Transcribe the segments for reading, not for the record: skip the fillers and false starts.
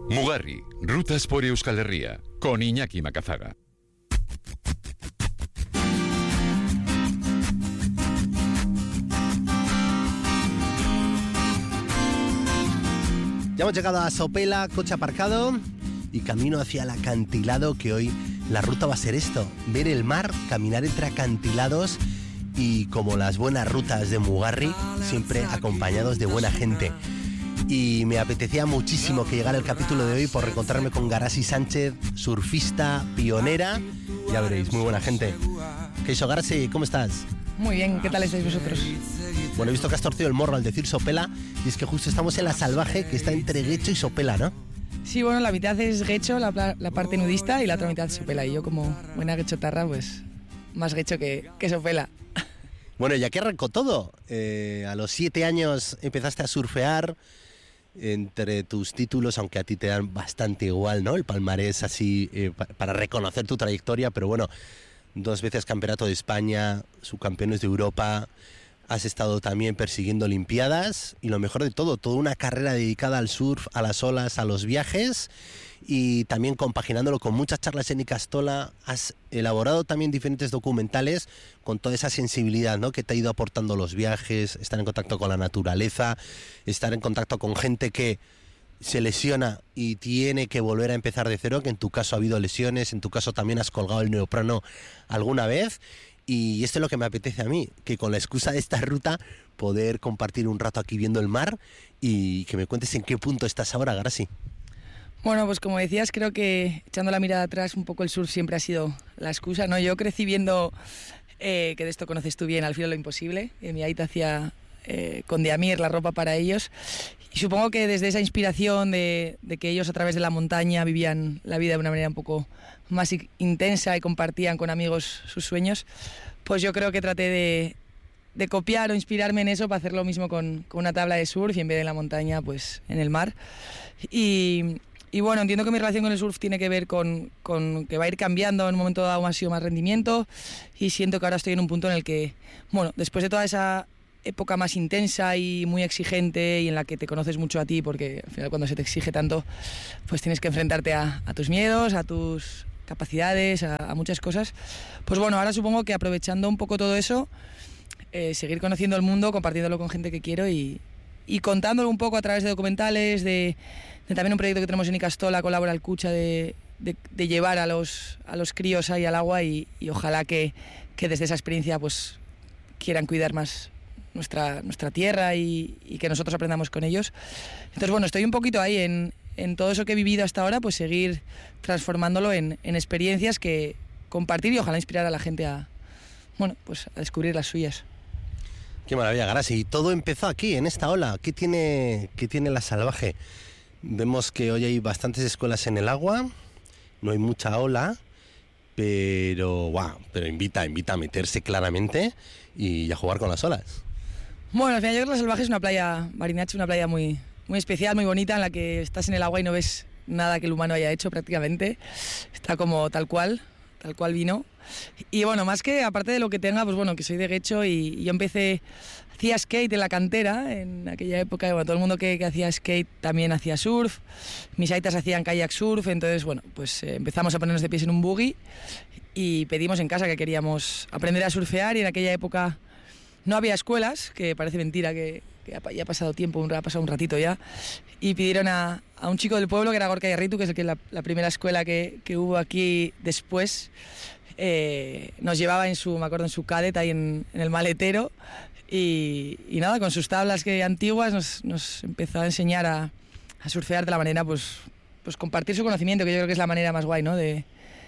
Mugarri, rutas por Euskal Herria, con Iñaki Macazaga. Ya hemos llegado a Sopela, coche aparcado y camino hacia el acantilado, que hoy la ruta va a ser esto: ver el mar, caminar entre acantilados y, como las buenas rutas de Mugarri, siempre acompañados de buena gente. Y me apetecía muchísimo que llegara el capítulo de hoy por reencontrarme con Garasi Sánchez, surfista, pionera. Ya veréis, muy buena gente. ¿Qué hizo, Garasi? ¿Cómo estás? Muy bien, ¿qué tal estáis vosotros? Bueno, he visto que has torcido el morro al decir Sopela, y es que justo estamos en la Salvaje, que está entre Guecho y Sopela, ¿no? Sí, bueno, la mitad es Guecho, la parte nudista, y la otra mitad Sopela. Y yo, como buena guechotarra, pues más Guecho que Sopela. Bueno, ¿y aquí arrancó todo? A los 7 años empezaste a surfear. Entre tus títulos, aunque a ti te dan bastante igual, ¿no? El palmarés así, para reconocer tu trayectoria, pero bueno, 2 veces campeonato de España, subcampeones de Europa, has estado también persiguiendo olimpiadas y, lo mejor de todo, toda una carrera dedicada al surf, a las olas, a los viajes, y también compaginándolo con muchas charlas en Icastola. Has elaborado también diferentes documentales con toda esa sensibilidad, ¿no?, que te ha ido aportando los viajes, estar en contacto con la naturaleza, estar en contacto con gente que se lesiona y tiene que volver a empezar de cero, que en tu caso ha habido lesiones, en tu caso también has colgado el neopreno alguna vez. Y esto es lo que me apetece a mí, que con la excusa de esta ruta poder compartir un rato aquí viendo el mar y que me cuentes en qué punto estás ahora, Garasi. Bueno, pues como decías, creo que echando la mirada atrás, un poco el surf siempre ha sido la excusa, ¿no? Yo crecí viendo, que de esto conoces tú bien, Al filo de lo imposible. Mi aita hacía con Diamir la ropa para ellos. Y supongo que desde esa inspiración de que ellos a través de la montaña vivían la vida de una manera un poco más intensa y compartían con amigos sus sueños, pues yo creo que traté de copiar o inspirarme en eso para hacer lo mismo con una tabla de surf, y en vez de en la montaña, pues en el mar. Y bueno, entiendo que mi relación con el surf tiene que ver con que va a ir cambiando. En un momento dado ha sido más rendimiento, y siento que ahora estoy en un punto en el que, bueno, después de toda esa época más intensa y muy exigente, y en la que te conoces mucho a ti, porque al final cuando se te exige tanto, pues tienes que enfrentarte a tus miedos, a tus capacidades, a muchas cosas. Pues bueno, ahora supongo que aprovechando un poco todo eso, seguir conociendo el mundo, compartiéndolo con gente que quiero y contándolo un poco a través de documentales, de también un proyecto que tenemos en Icastola, Colabora el Cucha, de llevar a los críos ahí al agua, y ojalá que desde esa experiencia pues quieran cuidar más nuestra tierra y que nosotros aprendamos con ellos. Entonces, bueno, estoy un poquito ahí en todo eso que he vivido hasta ahora, pues seguir transformándolo en experiencias que compartir y ojalá inspirar a la gente a descubrir las suyas. Qué maravilla, Garasi. Todo empezó aquí, en esta ola. ¿Qué tiene la Salvaje? Vemos que hoy hay bastantes escuelas en el agua, no hay mucha ola, pero invita a meterse claramente y a jugar con las olas. Bueno, al final yo creo que la Salvaje es una playa, Marinache, una playa muy, muy especial, muy bonita, en la que estás en el agua y no ves nada que el humano haya hecho prácticamente. Está como tal cual vino. Y bueno, más que aparte de lo que tenga, pues bueno, que soy de Guecho y yo hacía skate en la cantera en aquella época, y bueno, todo el mundo que hacía skate también hacía surf. Mis aitas hacían kayak surf, entonces bueno, pues empezamos a ponernos de pies en un buggy y pedimos en casa que queríamos aprender a surfear, y en aquella época no había escuelas, que parece mentira que ya ha pasado tiempo, ha pasado un ratito ya, y pidieron a un chico del pueblo, que era Gorka Yarritu, que es la primera escuela que hubo aquí después. Nos llevaba me acuerdo, en su cadet ahí en el maletero, y nada, con sus tablas antiguas nos empezó a enseñar a surfear de la manera, pues compartir su conocimiento, que yo creo que es la manera más guay, ¿no?, de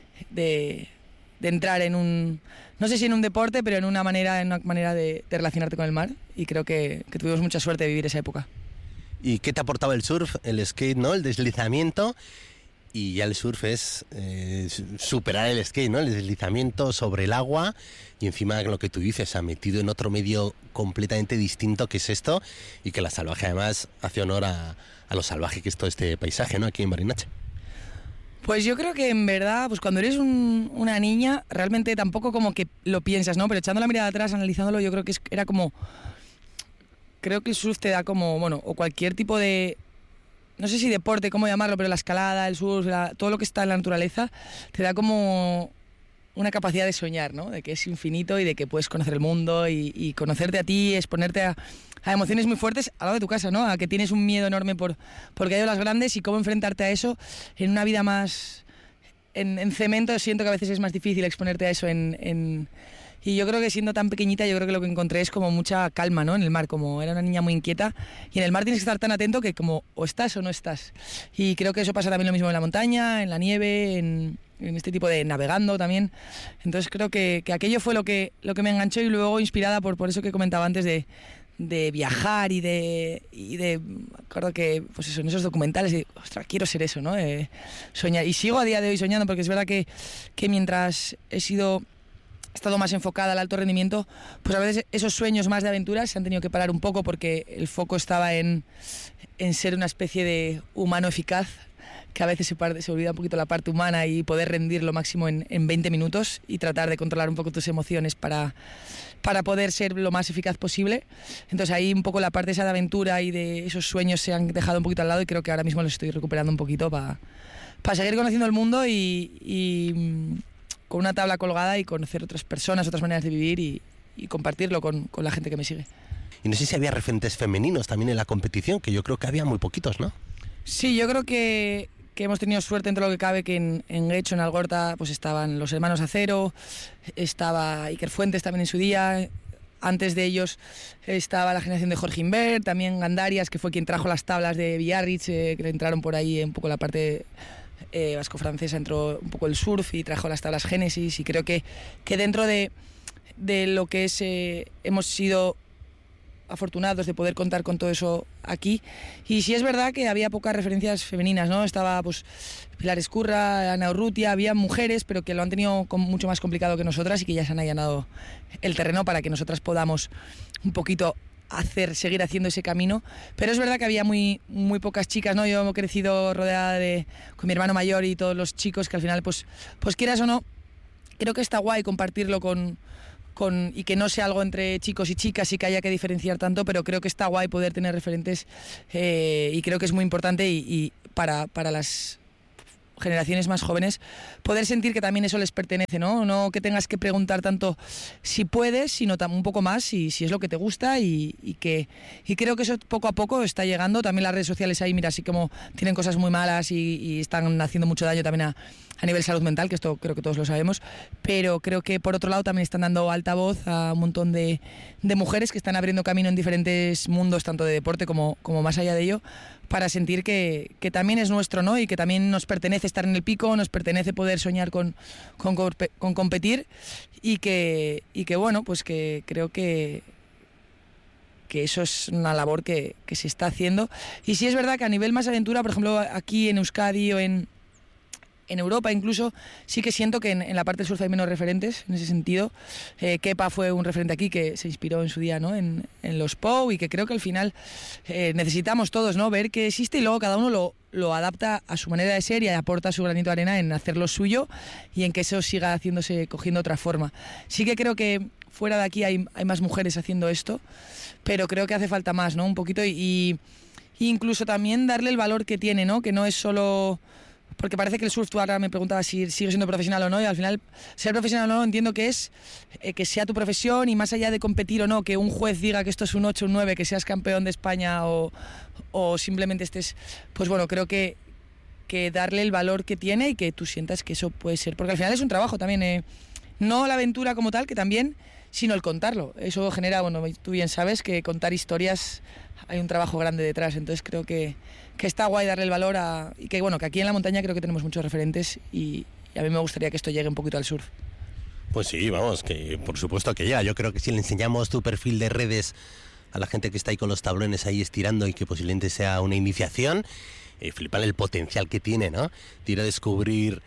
entrar en no sé si en un deporte, pero en una manera de relacionarte con el mar, y creo que tuvimos mucha suerte de vivir esa época. ¿Y qué te aportaba el surf, el skate, ¿no?, el deslizamiento? Y ya el surf es superar el skate, ¿no?, el deslizamiento sobre el agua, y encima lo que tú dices, ha metido en otro medio completamente distinto que es esto, y que la Salvaje además hace honor a lo salvaje que es todo este paisaje, ¿no?, aquí en Marinache. Pues yo creo que en verdad, pues cuando eres una niña, realmente tampoco como que lo piensas, ¿no? Pero echando la mirada atrás, analizándolo, yo creo que creo que el surf te da como, bueno, o cualquier tipo de no sé si deporte, cómo llamarlo, pero la escalada, el surf, todo lo que está en la naturaleza, te da como una capacidad de soñar, ¿no? De que es infinito y de que puedes conocer el mundo y conocerte a ti, exponerte a emociones muy fuertes al lado de tu casa, ¿no? A que tienes un miedo enorme porque hay olas grandes y cómo enfrentarte a eso en una vida más... En cemento siento que a veces es más difícil exponerte a eso y yo creo que siendo tan pequeñita, yo creo que lo que encontré es como mucha calma, ¿no? En el mar, como era una niña muy inquieta. Y en el mar tienes que estar tan atento que como o estás o no estás. Y creo que eso pasa también lo mismo en la montaña, en la nieve, en este tipo de navegando también. Entonces creo que aquello fue lo que me enganchó y luego inspirada por eso que comentaba antes de viajar y de acuerdo que pues eso, en esos documentales ostras, quiero ser eso, ¿no? Soñar. Y sigo a día de hoy soñando porque es verdad que mientras he estado más enfocada al alto rendimiento, pues a veces esos sueños más de aventuras se han tenido que parar un poco porque el foco estaba en ser una especie de humano eficaz, que a veces se olvida un poquito la parte humana y poder rendir lo máximo en 20 minutos y tratar de controlar un poco tus emociones para poder ser lo más eficaz posible. Entonces ahí un poco la parte esa de aventura y de esos sueños se han dejado un poquito al lado y creo que ahora mismo los estoy recuperando un poquito para seguir conociendo el mundo y con una tabla colgada y conocer otras personas, otras maneras de vivir y compartirlo con la gente que me sigue. Y no sé si había referentes femeninos también en la competición, que yo creo que había muy poquitos, ¿no? Sí, yo creo que hemos tenido suerte dentro de lo que cabe, que en Getxo, en Algorta, pues estaban los hermanos Acero, estaba Iker Fuentes también en su día, antes de ellos estaba la generación de Jorge Imbert, también Gandarias, que fue quien trajo las tablas de Biarritz, que le entraron por ahí un poco la parte vasco-francesa, entró un poco el surf y trajo las tablas Génesis, y creo que dentro de lo que es hemos sido afortunados de poder contar con todo eso aquí. Y sí es verdad que había pocas referencias femeninas, ¿no? Estaba pues Pilar Escurra, Ana Urrutia, había mujeres, pero que lo han tenido mucho más complicado que nosotras y que ya se han allanado el terreno para que nosotras podamos un poquito seguir haciendo ese camino. Pero es verdad que había muy pocas chicas, ¿no? Yo he crecido rodeada con mi hermano mayor y todos los chicos que al final, pues quieras o no, creo que está guay compartirlo y que no sea algo entre chicos y chicas y que haya que diferenciar tanto, pero creo que está guay poder tener referentes y creo que es muy importante y para las generaciones más jóvenes poder sentir que también eso les pertenece, ¿no? No que tengas que preguntar tanto si puedes, sino un poco más si es lo que te gusta y creo que eso poco a poco está llegando. También las redes sociales ahí, mira, así como tienen cosas muy malas y están haciendo mucho daño también a nivel salud mental, que esto creo que todos lo sabemos, pero creo que por otro lado también están dando altavoz a un montón de mujeres que están abriendo camino en diferentes mundos, tanto de deporte como más allá de ello, para sentir que también es nuestro, ¿no? Y que también nos pertenece estar en el pico, nos pertenece poder soñar con competir y que bueno, pues que creo que eso es una labor que se está haciendo. Y sí es verdad que a nivel más aventura, por ejemplo, aquí en Euskadi o en Europa incluso, sí que siento que en la parte del surf hay menos referentes en ese sentido. Kepa fue un referente aquí que se inspiró en su día, ¿no? en los POU, y que creo que al final necesitamos todos, ¿no? Ver que existe y luego cada uno lo adapta a su manera de ser y aporta su granito de arena en hacer lo suyo y en que eso siga cogiendo otra forma. Sí que creo que fuera de aquí hay más mujeres haciendo esto, pero creo que hace falta más, ¿no? Un poquito y incluso también darle el valor que tiene, ¿no? Que no es solo... Porque parece que el surf, tú ahora me preguntabas si sigue siendo profesional o no, y al final ser profesional o no entiendo que es que sea tu profesión, y más allá de competir o no, que un juez diga que esto es un 8 o un 9, que seas campeón de España o simplemente estés, pues bueno, creo que darle el valor que tiene y que tú sientas que eso puede ser, porque al final es un trabajo también, no la aventura como tal, que también, sino el contarlo. Eso genera, bueno, tú bien sabes que contar historias hay un trabajo grande detrás, entonces creo que está guay darle el valor y que bueno, que aquí en la montaña creo que tenemos muchos referentes y a mí me gustaría que esto llegue un poquito al surf. Pues sí, vamos, que por supuesto que ya. Yo creo que si le enseñamos tu perfil de redes a la gente que está ahí con los tablones ahí estirando y que posiblemente sea una iniciación, flipan el potencial que tiene, ¿no? De ir a descubrir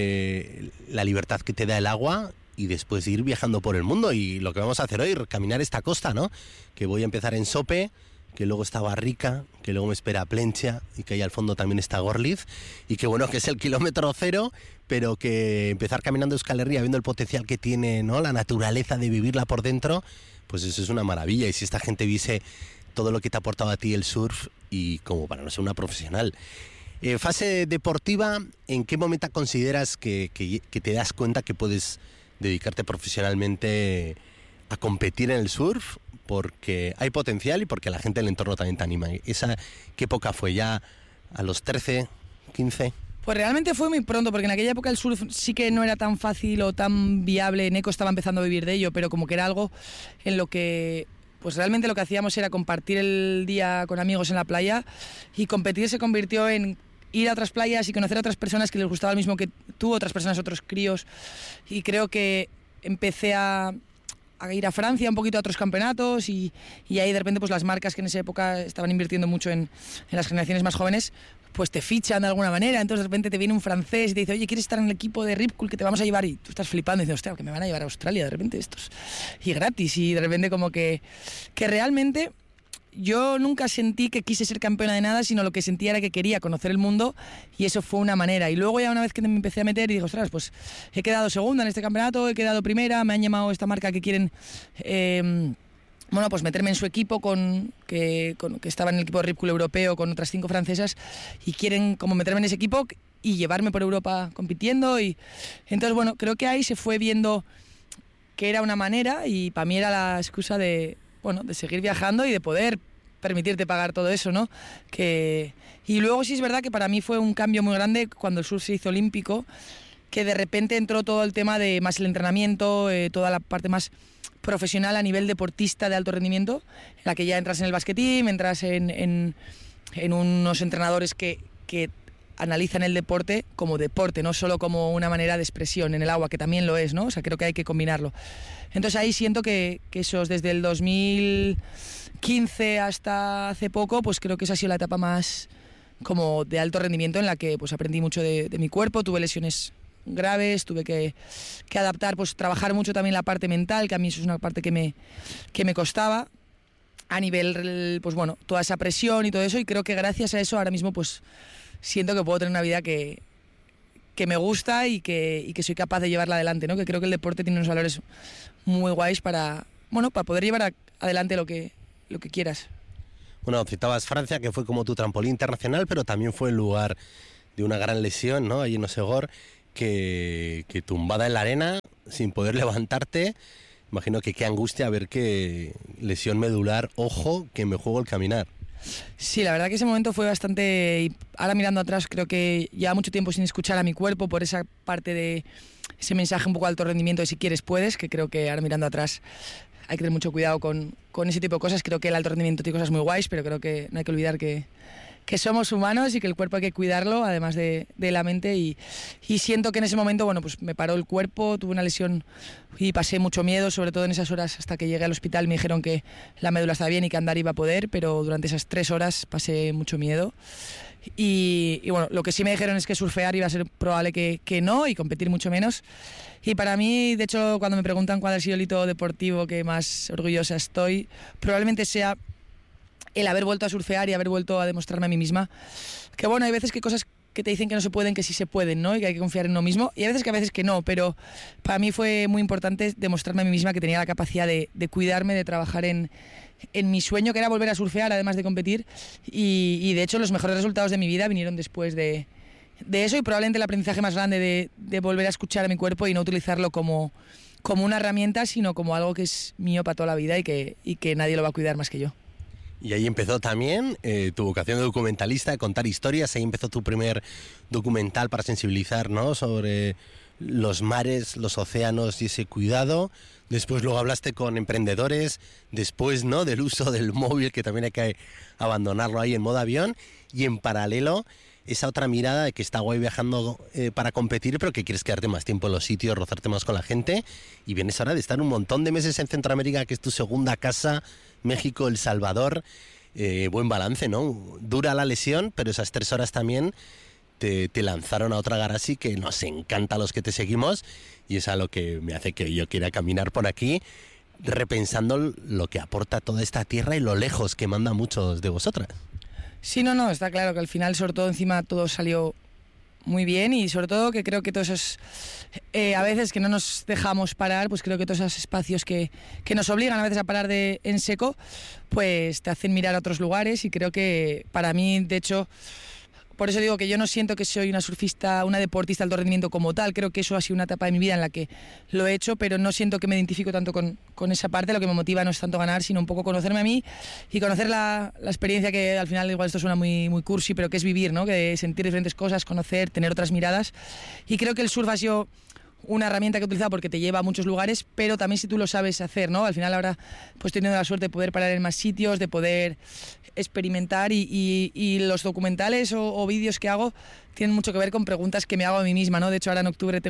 la libertad que te da el agua y después ir viajando por el mundo. Y lo que vamos a hacer hoy, caminar esta costa, ¿no? Que voy a empezar en Sope, que luego está Barrica, que luego me espera Plencha y que ahí al fondo también está Gorliz, y que bueno, que es el kilómetro cero, pero que empezar caminando Euskal Herria viendo el potencial que tiene, ¿no? La naturaleza de vivirla por dentro, pues eso es una maravilla. Y si esta gente viese todo lo que te ha aportado a ti el surf, y como para no ser una profesional. Fase deportiva, ¿en qué momento consideras que te das cuenta que puedes dedicarte profesionalmente a competir en el surf? Porque hay potencial y porque la gente del entorno también te anima. ¿Qué época fue? ¿Ya a los 13, 15? Pues realmente fue muy pronto, porque en aquella época el surf sí que no era tan fácil o tan viable. Neco estaba empezando a vivir de ello, pero como que era algo en lo que pues realmente lo que hacíamos era compartir el día con amigos en la playa, y competir se convirtió en ir a otras playas y conocer a otras personas que les gustaba lo mismo que tú, otras personas, otros críos, y creo que empecé a ir a Francia un poquito a otros campeonatos, y ahí de repente pues las marcas que en esa época estaban invirtiendo mucho en las generaciones más jóvenes pues te fichan de alguna manera. Entonces de repente te viene un francés y te dice, oye, ¿quieres estar en el equipo de Rip Curl que te vamos a llevar? Y tú estás flipando y dices, hostia, que me van a llevar a Australia de repente estos, y gratis, y de repente como que realmente yo nunca sentí que quise ser campeona de nada, sino lo que sentía era que quería conocer el mundo, y eso fue una manera. Y luego ya una vez que me empecé a meter y digo, ostras, pues he quedado segunda en este campeonato, he quedado primera, me han llamado esta marca que quieren pues meterme en su equipo, que estaba en el equipo de Rip Curl europeo con otras 5 francesas, y quieren como meterme en ese equipo y llevarme por Europa compitiendo. Y entonces bueno, creo que ahí se fue viendo que era una manera, y para mí era la excusa de seguir viajando y de poder permitirte pagar todo eso, ¿no? Y luego sí es verdad que para mí fue un cambio muy grande cuando el surf se hizo olímpico, que de repente entró todo el tema de más el entrenamiento, toda la parte más profesional a nivel deportista de alto rendimiento, en la que ya entras en el basket team, entras en unos entrenadores que analizan el deporte como deporte, no solo como una manera de expresión en el agua, que también lo es, ¿no? O sea, creo que hay que combinarlo. Entonces ahí siento que esos, desde el 2015 hasta hace poco, pues creo que esa ha sido la etapa más como de alto rendimiento, en la que pues aprendí mucho de mi cuerpo, tuve lesiones graves, tuve que adaptar, pues trabajar mucho también la parte mental, que a mí eso es una parte que me costaba, a nivel, pues bueno, toda esa presión y todo eso, y creo que gracias a eso ahora mismo pues siento que puedo tener una vida que me gusta y que soy capaz de llevarla adelante, ¿no? Que creo que el deporte tiene unos valores muy guays para poder llevar adelante lo que quieras. Bueno, citabas Francia, que fue como tu trampolín internacional, pero también fue el lugar de una gran lesión, ¿no? Allí en Osegor, que tumbada en la arena, sin poder levantarte. Imagino que qué angustia ver que lesión medular, ojo, que me juego el caminar. Sí, la verdad que ese momento fue bastante... Y ahora mirando atrás creo que lleva mucho tiempo sin escuchar a mi cuerpo por esa parte de ese mensaje un poco de alto rendimiento de si quieres puedes, que creo que ahora mirando atrás hay que tener mucho cuidado con ese tipo de cosas. Creo que el alto rendimiento tiene cosas muy guays, pero creo que no hay que olvidar que somos humanos y que el cuerpo hay que cuidarlo, además de la mente, y siento que en ese momento, pues me paró el cuerpo, tuve una lesión y pasé mucho miedo, sobre todo en esas horas hasta que llegué al hospital. Me dijeron que la médula estaba bien y que andar iba a poder, pero durante esas 3 horas pasé mucho miedo. Y bueno, lo que sí me dijeron es que surfear iba a ser probable que no, y competir mucho menos. Y para mí, de hecho, cuando me preguntan cuál ha sido el hito deportivo que más orgullosa estoy, probablemente sea el haber vuelto a surfear y haber vuelto a demostrarme a mí misma que bueno, hay veces que cosas que te dicen que no se pueden, que sí se pueden, ¿no? Y que hay que confiar en uno mismo, y a veces que no, pero para mí fue muy importante demostrarme a mí misma que tenía la capacidad de cuidarme, de trabajar en mi sueño, que era volver a surfear además de competir, y de hecho los mejores resultados de mi vida vinieron después de eso, y probablemente el aprendizaje más grande de volver a escuchar a mi cuerpo y no utilizarlo como una herramienta, sino como algo que es mío para toda la vida y que nadie lo va a cuidar más que yo. Y ahí empezó también tu vocación de documentalista, de contar historias. Ahí empezó tu primer documental para sensibilizar, ¿no?, sobre los mares, los océanos y ese cuidado. Después luego hablaste con emprendedores, después, ¿no?, del uso del móvil, que también hay que abandonarlo ahí en modo avión. Y en paralelo, esa otra mirada de que está guay viajando para competir, pero que quieres quedarte más tiempo en los sitios, rozarte más con la gente. Y vienes ahora de estar un montón de meses en Centroamérica, que es tu segunda casa, México, El Salvador. Buen balance, ¿no? Dura la lesión, pero esas 3 horas también te lanzaron a otra Garasi que nos encanta a los que te seguimos, y es a lo que me hace que yo quiera caminar por aquí, repensando lo que aporta toda esta tierra y lo lejos que manda a muchos de vosotras. Sí, no, está claro que al final, sobre todo encima, todo salió muy bien, y sobre todo que creo que todos esos, a veces que no nos dejamos parar, pues creo que todos esos espacios que nos obligan a veces a parar en seco, pues te hacen mirar a otros lugares, y creo que para mí, de hecho, por eso digo que yo no siento que soy una surfista, una deportista de alto rendimiento como tal. Creo que eso ha sido una etapa de mi vida en la que lo he hecho, pero no siento que me identifico tanto con esa parte. Lo que me motiva no es tanto ganar, sino un poco conocerme a mí y conocer la experiencia, que al final igual esto suena muy, muy cursi, pero que es vivir, ¿no? Que sentir diferentes cosas, conocer, tener otras miradas. Y creo que el surf ha sido una herramienta que he utilizado porque te lleva a muchos lugares, pero también si tú lo sabes hacer, ¿no? Al final ahora pues estoy teniendo la suerte de poder parar en más sitios, de poder experimentar, y los documentales o vídeos que hago tienen mucho que ver con preguntas que me hago a mí misma, ¿no? De hecho ahora en octubre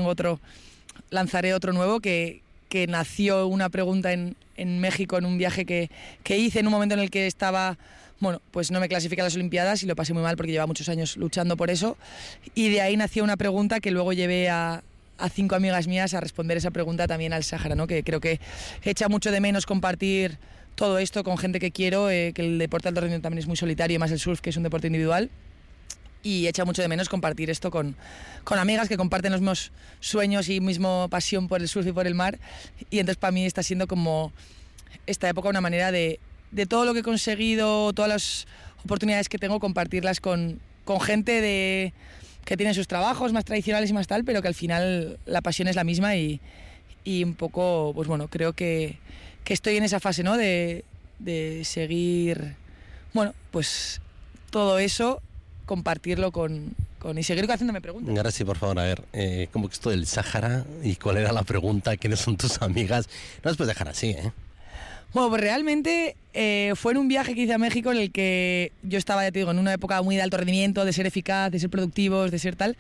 lanzaré otro nuevo que nació una pregunta en México, en un viaje que hice en un momento en el que estaba... Bueno, pues no me clasifiqué a las Olimpiadas y lo pasé muy mal porque llevaba muchos años luchando por eso, y de ahí nació una pregunta que luego llevé a 5 amigas mías a responder esa pregunta también al Sáhara, ¿no? Que creo que echa mucho de menos compartir todo esto con gente que quiero, que el deporte de alto rendimiento también es muy solitario, más el surf, que es un deporte individual, y echa mucho de menos compartir esto con amigas que comparten los mismos sueños y misma pasión por el surf y por el mar. Y entonces para mí está siendo como esta época una manera de todo lo que he conseguido, todas las oportunidades que tengo, compartirlas con gente que tiene sus trabajos más tradicionales y más tal, pero que al final la pasión es la misma, y un poco, pues bueno, creo que estoy en esa fase, ¿no? De seguir, bueno, pues todo eso, compartirlo y seguir haciéndome preguntas. Ahora sí, por favor, a ver, ¿cómo que esto del Sáhara? ¿Y cuál era la pregunta? ¿Quiénes son tus amigas? No las puedes dejar así, ¿eh? Bueno, pues realmente fue en un viaje que hice a México en el que yo estaba, ya te digo, en una época muy de alto rendimiento, de ser eficaz, de ser productivos, de ser tal.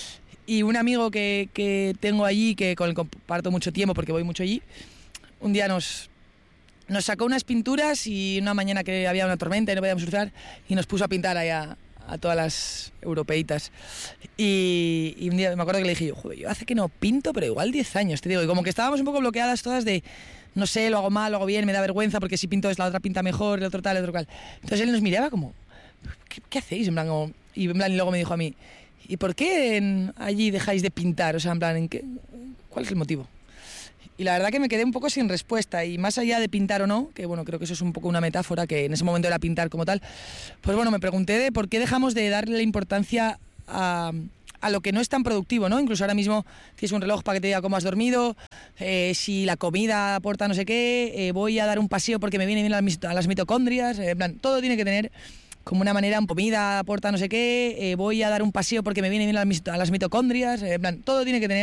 Y un amigo que tengo allí, con el que comparto mucho tiempo porque voy mucho allí, un día nos sacó unas pinturas, y una mañana que había una tormenta y no podíamos surfear, y nos puso a pintar ahí a todas las europeitas. Y un día me acuerdo que le dije yo hace que no pinto, pero igual 10 años, te digo. Y como que estábamos un poco bloqueadas todas de, no sé, lo hago mal, lo hago bien, me da vergüenza, porque si pinto es la otra pinta mejor, el otro tal, el otro cual. Entonces él nos miraba como, ¿qué hacéis? En plan, y luego me dijo a mí, ¿y por qué allí dejáis de pintar? O sea, en plan, ¿cuál es el motivo? Y la verdad que me quedé un poco sin respuesta, y más allá de pintar o no, que bueno, creo que eso es un poco una metáfora, que en ese momento era pintar como tal, pues bueno, me pregunté de por qué dejamos de darle la importancia a lo que no es tan productivo, ¿no? Incluso ahora mismo tienes un reloj para que te diga cómo has dormido, si la comida aporta no sé qué, voy a dar un paseo porque me viene bien a las mitocondrias, en plan, todo tiene que tener como una manera, comida aporta no sé qué, voy a dar un paseo porque me viene bien a las mitocondrias, en plan, todo tiene que tener